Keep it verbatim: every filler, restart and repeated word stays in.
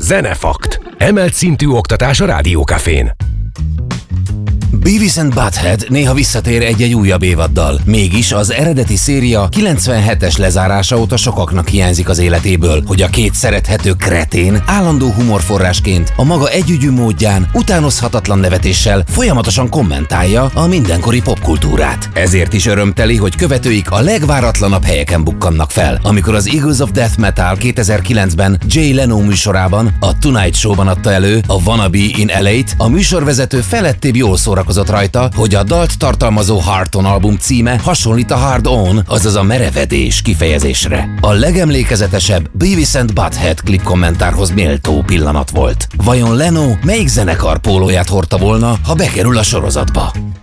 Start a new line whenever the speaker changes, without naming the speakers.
Zenefakt. Emelt szintű oktatás a Rádiókafén.
Beavis and Butthead néha visszatér egy-egy újabb évaddal. Mégis az eredeti széria kilencvenhetes lezárása óta sokaknak hiányzik az életéből, hogy a két szerethető kretén állandó humorforrásként a maga együgyű módján, utánozhatatlan nevetéssel folyamatosan kommentálja a mindenkori popkultúrát. Ezért is örömteli, hogy követőik a legváratlanabb helyeken bukkannak fel, amikor az Eagles of Death Metal kétezer-kilencben Jay Leno műsorában, a Tonight Show-ban adta elő a Wannabe in el á-t, a műsorvezető felettébb jól szórakozott rajta, hogy a dalt tartalmazó Hard On album címe hasonlít a Hard On, azaz a merevedés kifejezésre. A legemlékezetesebb Beavis and Butthead klip kommentárhoz méltó pillanat volt. Vajon Leno melyik zenekar pólóját hordta volna, ha bekerül a sorozatba?